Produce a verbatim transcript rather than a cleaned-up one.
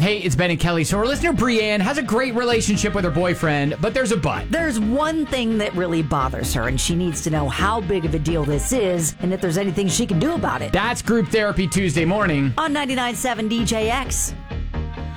Hey, it's Ben and Kelly. So our listener Brienne has a great relationship with her boyfriend, but there's a but. There's one thing that really bothers her, and she needs to know how big of a deal this is and if there's anything she can do about it. That's Group Therapy Tuesday morning on ninety-nine point seven D J X.